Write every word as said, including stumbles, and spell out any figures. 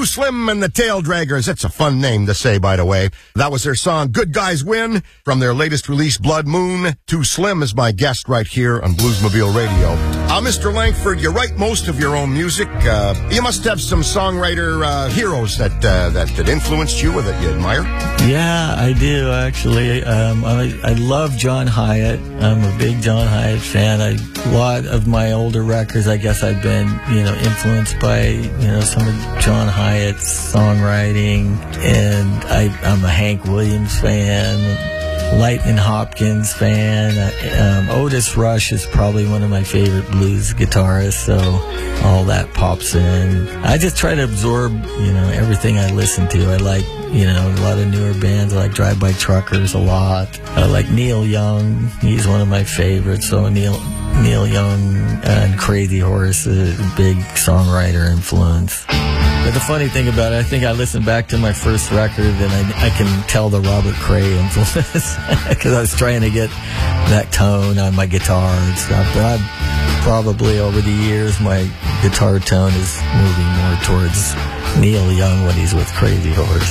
Too Slim and the Tail Draggers. That's a fun name to say, by the way. That was their song, Good Guys Win, from their latest release, Blood Moon. Too Slim is my guest right here on Bluesmobile Radio. Uh, Mister Langford, you write most of your own music. Uh, you must have some songwriter uh, heroes that, uh, that that influenced you or that you admire. Yeah, I do, actually. Um, I, I love John Hyatt. I'm a big John Hyatt fan. I, a lot of my older records, I guess I've been, you know, influenced by, you know, some of John Hyatt's songwriting. And I, I'm a Hank Williams fan. Lightning Hopkins fan. Uh, um, Otis Rush is probably one of my favorite blues guitarists, so all that pops in. I just try to absorb, you know, everything I listen to. I like, you know, a lot of newer bands. I like Drive-By Truckers a lot. I like Neil Young. He's one of my favorites. So Neil Neil Young and Crazy Horse is a big songwriter influence. But the funny thing about it, I think I listened back to my first record and I, I can tell the Robert Cray influence because I was trying to get that tone on my guitar and stuff. But I've probably over the years, my guitar tone is moving more towards Neil Young when he's with Crazy Horse.